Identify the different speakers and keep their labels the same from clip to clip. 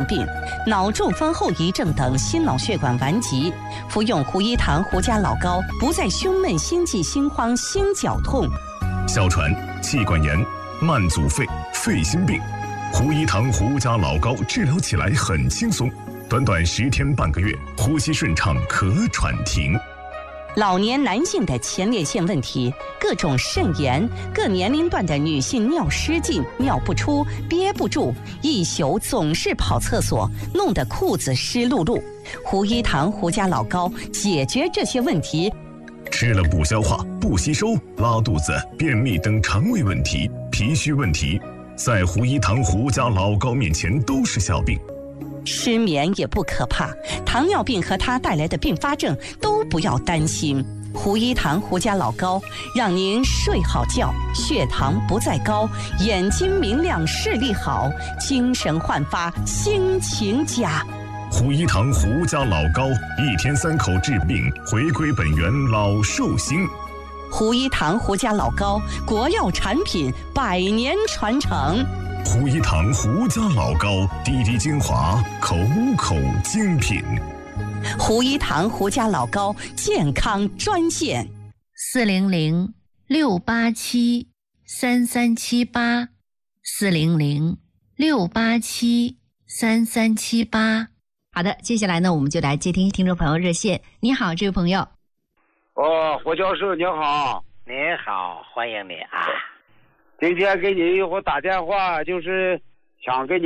Speaker 1: 病、脑中风后遗症等心脑血管顽疾，服用胡一堂胡家老膏，不再胸闷、心悸、心慌、心绞痛。
Speaker 2: 哮喘、气管炎、慢阻肺、肺心病，胡一堂胡家老膏治疗起来很轻松，短短10天半个月，呼吸顺畅，咳喘停。
Speaker 1: 老年男性的前列腺问题，各种肾炎，各年龄段的女性尿失禁、尿不出、憋不住，一宿总是跑厕所，弄得裤子湿漉漉。胡一堂胡家老膏解决这些问题。
Speaker 2: 吃了不消化、不吸收、拉肚子、便秘等肠胃问题、脾虚问题，在胡一堂胡家老膏面前都是小病。
Speaker 1: 失眠也不可怕，糖尿病和它带来的并发症都不要担心。胡一堂胡家老膏让您睡好觉，血糖不再高，眼睛明亮，视力好，精神焕发，心情佳。
Speaker 2: 胡一堂胡家老膏，1天3口治病，回归本源，老寿星。
Speaker 1: 胡一堂胡家老膏，国药产品，100年传承。
Speaker 2: 胡一堂胡家老膏，滴滴精华，口口精品。
Speaker 1: 胡一堂胡家老膏健康专线
Speaker 3: 400-687-3378，400-687-3378。好的，接下来呢，我们就来接听听众朋友热线。你好，这位朋友。
Speaker 4: 胡教授你好。
Speaker 5: 你好，欢迎你啊。
Speaker 4: 今天给你打电话，就是想跟你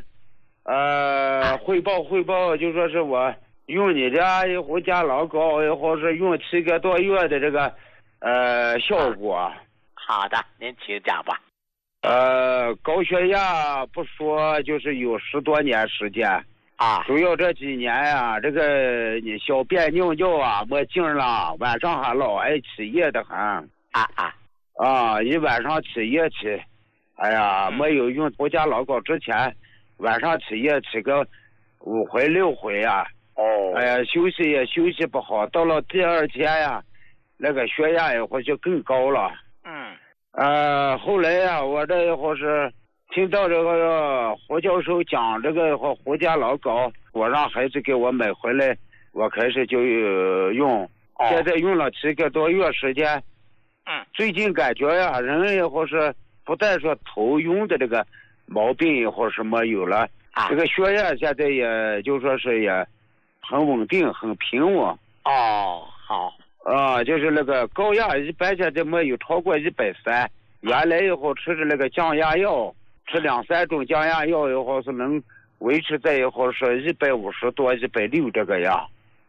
Speaker 4: 汇报，就说是我用你的胡家老膏，或是用7个多月的这个效果。
Speaker 5: 好的，您请讲吧。
Speaker 4: 高血压不说，就是有10多年时间
Speaker 5: 啊，
Speaker 4: 主要这几年呀，这个你小便尿尿啊没劲了，晚上还老爱起夜的很。一晚上起夜起，哎呀，没有用胡家老膏之前，晚上起夜起个5回6回啊。哎呀，休息也休息不好，到了第2天呀，那个血压也或就更高了。后来呀，我这一会是听到这个胡教授讲这个胡家老膏，我让孩子给我买回来，我开始就用，现在用了7个多月时间。最近感觉呀，人也或是不但说头晕的这个毛病或什么有了，这个血压现在也就说是也很稳定，很平稳。
Speaker 5: 好。
Speaker 4: 就是那个高压一般现在没有超过130，原来以后吃的那个降压药，吃2、3种降压药以后是能维持在以后是150多、160这个样。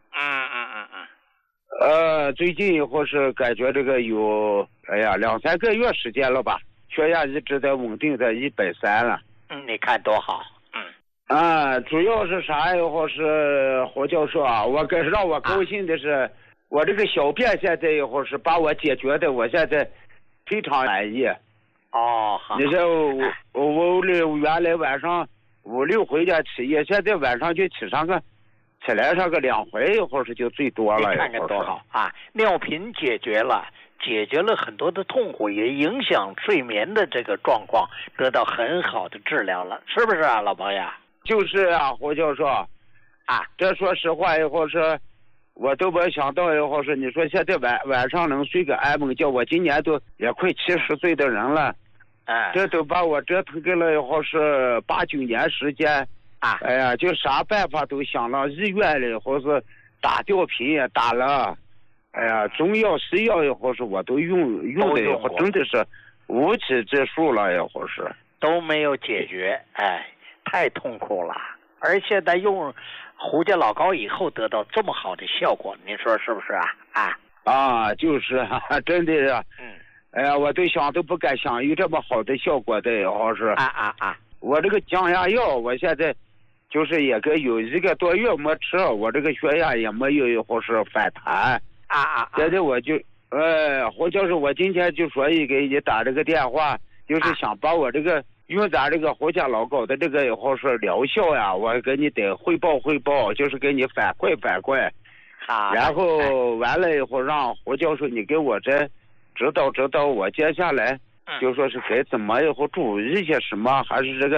Speaker 4: 最近以后是感觉这个有2、3个月时间了吧，血压一直在稳定在130了。
Speaker 5: 你看多好。
Speaker 4: 主要是啥以后是胡教授啊，让我高兴的是，我这个小便现在以后是把我解决的，我现在非常满意。
Speaker 5: 好。
Speaker 4: 你说我原来晚上5、6回家起夜，现在晚上就起来上个2回，或是就最多了。
Speaker 5: 你看看多好啊！尿频解决了很多的痛苦，也影响睡眠的这个状况，得到很好的治疗了，是不是啊，老朋友？
Speaker 4: 就是啊，胡教授这说实话以后是，我都没想到以后是，你说现在晚上能睡个安稳觉，我今年都也快70岁的人了，这都把我折腾给了以后是8、9年时间。哎呀，就啥办法都想了，医院里或是打吊瓶也打了，哎呀，中药西药以后是我都用的以后真的是无济之数了，以后是
Speaker 5: 都没有解决，太痛苦了。而现在用胡家老膏以后得到这么好的效果，您说是不是啊？
Speaker 4: 就是真的是，哎呀，我都想都不敢想有这么好的效果的，以后是我这个降压药，我现在就是也有1个多月没吃，我这个血压也没有或是反弹。现在我就胡教授，我今天就说给你打这个电话，就是想把我这个用咱这个胡家老膏的这个以后是疗效呀，我给你得汇报，就是给你反馈。然后完了以后让胡教授你给我这指导我接下来就说是该怎么以后注意一些什么，还是这个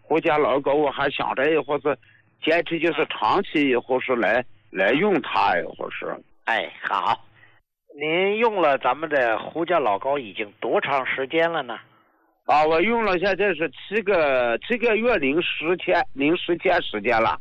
Speaker 4: 胡家老高，我还想着以后是坚持就是长期以后是来用它，以后是。
Speaker 5: 哎，好，您用了咱们的胡家老高已经多长时间了呢？
Speaker 4: 啊，我用了现在是7个月零10天时间了。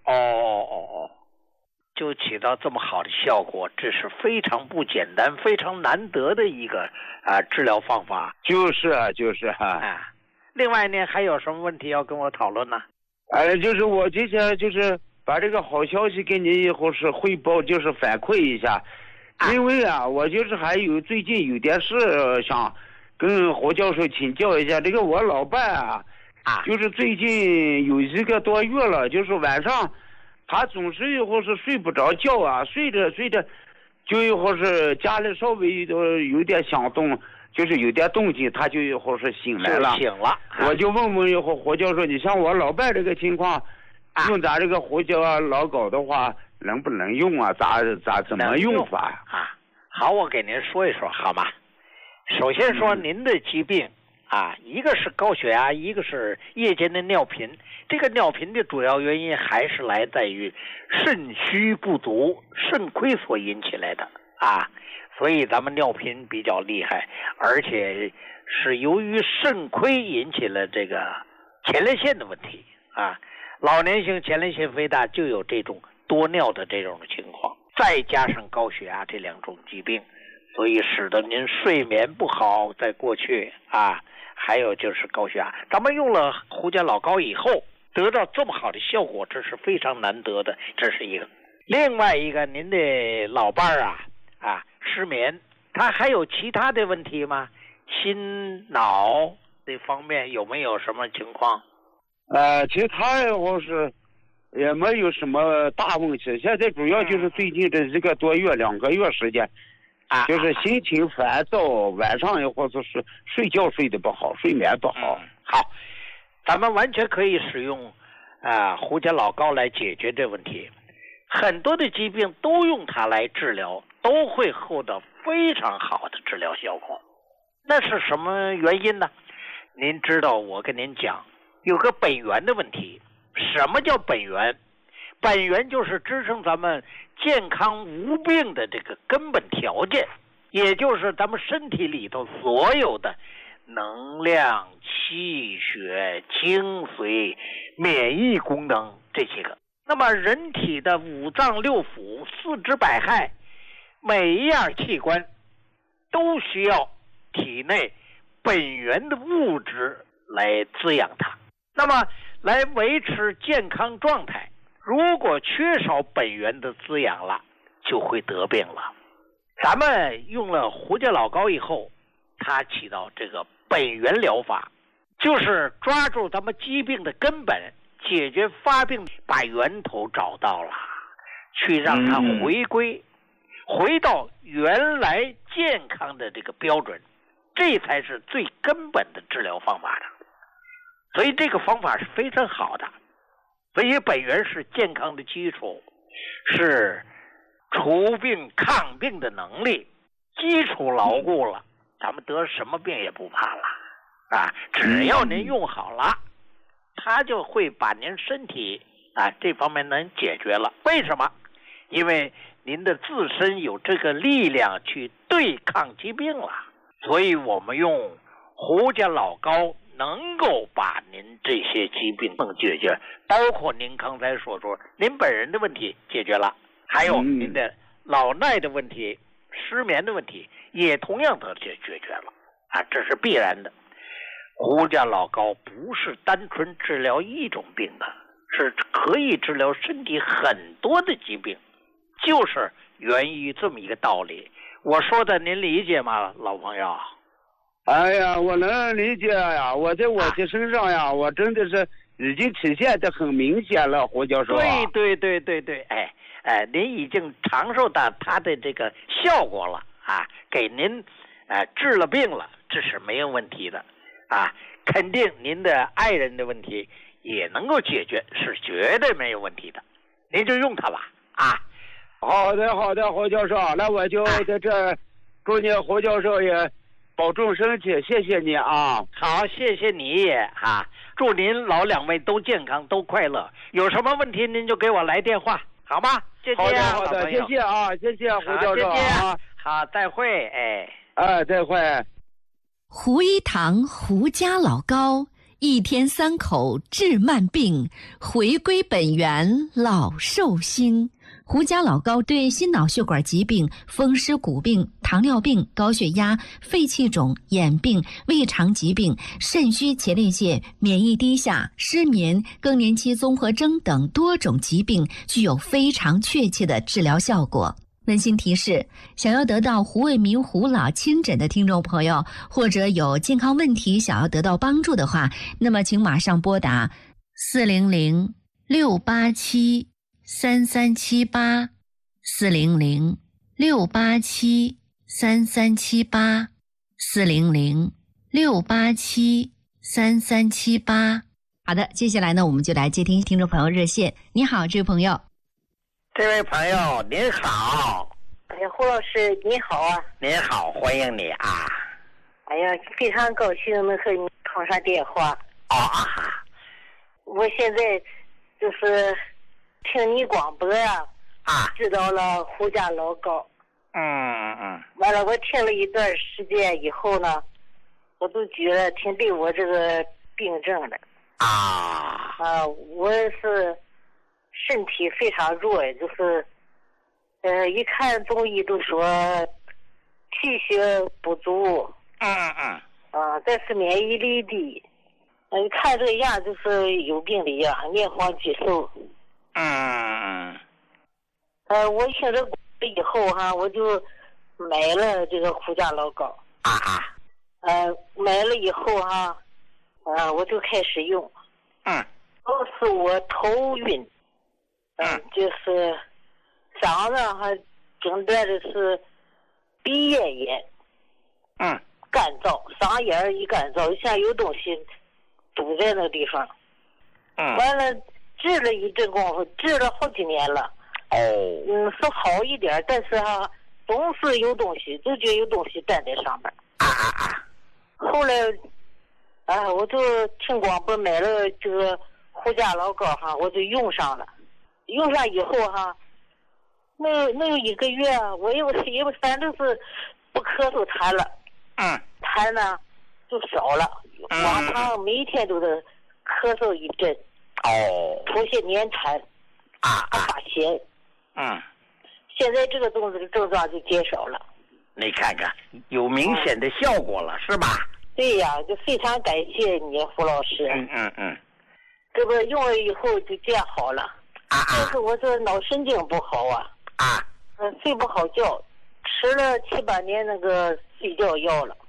Speaker 5: 就起到这么好的效果，这是非常不简单、非常难得的一个治疗方法。
Speaker 4: 就是
Speaker 5: 另外呢，还有什么问题要跟我讨论呢？
Speaker 4: 就是我今天就是把这个好消息给你以后是汇报，就是反馈一下。因为我就是还有最近有点事想跟胡教授请教一下。这个我老伴就是最近有1个多月了，就是晚上他总是以后是睡不着觉睡着就以后是家里稍微有点响动，就是有点动静，他就以后是醒来了。我就问以后胡教授，你像我老伴这个情况，用咱这个胡椒老高的话能不能用怎么用法
Speaker 5: 好，我给您说一说好吗？首先说您的疾病一个是高血压，一个是夜间的尿频。这个尿频的主要原因还是来自于肾虚不足、肾亏所引起来的所以咱们尿频比较厉害，而且是由于肾亏引起了这个前列腺的问题老年性前列腺肥大就有这种多尿的这种情况，再加上高血压这2种疾病，所以使得您睡眠不好，在过去还有就是高血压。咱们用了胡家老高以后得到这么好的效果，这是非常难得的，这是一个。另外一个，您的老伴失眠，他还有其他的问题吗？心脑这方面有没有什么情况？
Speaker 4: 其他我是也没有什么大问题，现在主要就是最近这1个多月2个月时间就是心情烦躁，晚上以后就是睡觉睡得不好，睡眠不好。
Speaker 5: 好，咱们完全可以使用胡家老高来解决这问题。很多的疾病都用它来治疗，都会获得非常好的治疗效果。那是什么原因呢？您知道，我跟您讲，有个本源的问题。什么叫本源？本源就是支撑咱们健康无病的这个根本条件，也就是咱们身体里头所有的能量、气血、精髓、免疫功能这些个。那么人体的5脏6腑、4肢百骸，每一样器官都需要体内本源的物质来滋养它，那么来维持健康状态。如果缺少本源的滋养了，就会得病了。咱们用了胡家老高以后，它起到这个本源疗法，就是抓住咱们疾病的根本，解决发病，把源头找到了，去让它回到原来健康的这个标准，这才是最根本的治疗方法的。所以这个方法是非常好的。所以本源是健康的基础，是除病抗病的能力，基础牢固了，咱们得什么病也不怕了只要您用好了，它就会把您身体这方面能解决了。为什么？因为您的自身有这个力量去对抗疾病了。所以我们用胡家老高能够把您这些疾病能解决，包括您刚才所说您本人的问题解决了，还有您的老耐的问题、失眠的问题也同样的解决了这是必然的。胡家老高不是单纯治疗一种病的，是可以治疗身体很多的疾病，就是源于这么一个道理。我说的您理解吗，老朋友？
Speaker 4: 哎呀，我能理解呀！我在我的身上呀，我真的是已经体现得很明显了，胡教授
Speaker 5: 对，您已经尝受到它的这个效果了给您治了病了，这是没有问题的肯定您的爱人的问题也能够解决，是绝对没有问题的。您就用它吧
Speaker 4: 好的，胡教授，那我就在这祝你胡教授也保重身体，谢谢你好，
Speaker 5: 谢谢你也祝您老两位都健康都快乐，有什么问题您就给我来电话，好吗？谢谢啊，
Speaker 4: 好的，谢谢啊，谢谢胡教授啊，
Speaker 5: 好，再会，哎，
Speaker 4: 再会。
Speaker 1: 胡一堂胡家老高，一天3口治慢病，回归本源老寿星。胡家老高对心脑血管疾病、风湿骨病、糖尿病、高血压、肺气肿、眼病、胃肠疾病、肾虚前列腺、免疫低下、失眠、更年期综合征等多种疾病具有非常确切的治疗效果。温馨提示：想要得到胡卫民胡老亲诊的听众朋友，或者有健康问题想要得到帮助的话，那么请马上拨打400-687-3378 400-687-3378 400-687-3378。好的，接下来呢，我们就来接听听众朋友热线。你好，这位朋友。
Speaker 5: 这位朋友您好。
Speaker 6: 哎呀，胡老师你好啊。
Speaker 5: 您好，欢迎你啊。
Speaker 6: 哎呀，非常高兴能和你通上电话。我现在就是听你广播呀，知道了胡家老高。完了，我听了一段时间以后呢，我都觉得挺对我这个病症的。我是身体非常弱，就是一看中医都说气血不足，但是免疫力低，一看这样就是有病的样，面黄肌瘦。我听这以后哈，我就买了这个胡家老高。买了以后哈，我就开始用。都是我头晕，就是嗓子还诊断的是鼻咽炎，干燥，嗓眼一干燥，像有东西堵在那个地方。完了治了一阵功夫，治了好几年了。是好一点，但是哈，总是有东西，就觉得有东西站在上面。后来，我就听广播买了这个胡家老高哈，我就用上了。用上以后哈，没有1个月，我因为反正是不咳嗽痰了。痰呢就少了，往常每天都得咳嗽一阵。出现黏痰，发咸。现在这个症状就减少了。
Speaker 5: 你看看，有明显的效果了，是吧？
Speaker 6: 对呀，就非常感谢你，胡老师。这个用了以后就这样好了。但是我这脑神经不好啊。睡不好觉，吃了7、8年那个睡觉药了。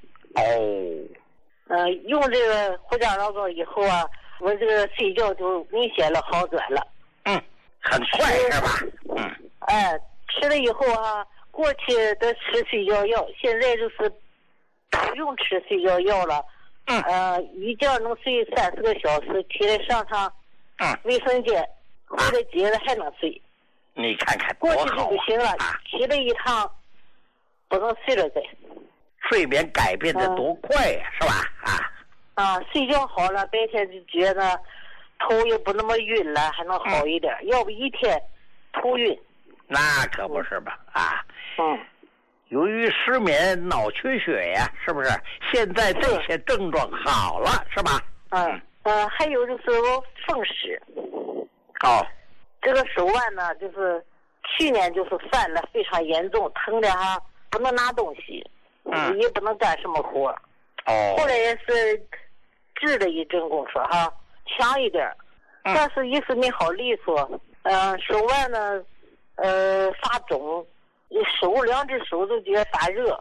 Speaker 6: 用这个胡家老高以后啊，我这个睡觉就明显了好转了。
Speaker 5: 很快是吧？
Speaker 6: 吃了以后啊，过去的吃睡觉药，现在就是不用吃睡觉药了。一觉能睡30个小时，起来上趟卫生间，回来接着还能睡。
Speaker 5: 你看看
Speaker 6: 过去就不行了，起了一趟不能睡了再。
Speaker 5: 睡眠改变的多快呀，是吧？
Speaker 6: 睡觉好了，白天就觉得头也不那么晕了，还能好一点。要不一天头晕。
Speaker 5: 那可不是吧？由于失眠、脑缺血呀，是不是？现在这些症状好了，是吧？
Speaker 6: 还有就是我风湿。这个手腕呢，就是去年就是犯了非常严重，疼的哈不能拿东西，也不能干什么活。后来也是治了一阵功夫哈，强一点，但是一直没好利索。手腕呢，发肿，2只手都觉得发热。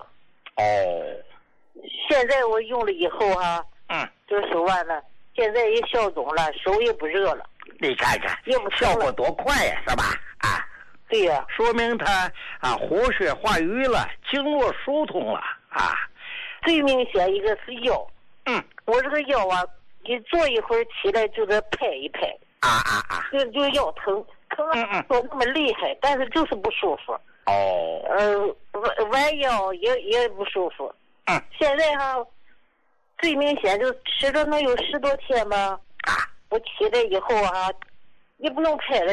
Speaker 6: 现在我用了以后哈，这个手腕呢，现在也消肿了，手也不热了。
Speaker 5: 你看看，效果多快呀，是吧？
Speaker 6: 对呀，
Speaker 5: 说明它活血化瘀了，经络疏通了。
Speaker 6: 最明显一个是腰。我这个腰啊，你坐一会儿起来就得拍一拍。就腰疼说那么厉害，但是就是不舒服。弯腰也不舒服。现在哈，最明显就吃了能有10多天吧。 我起来以后啊，也不用开了。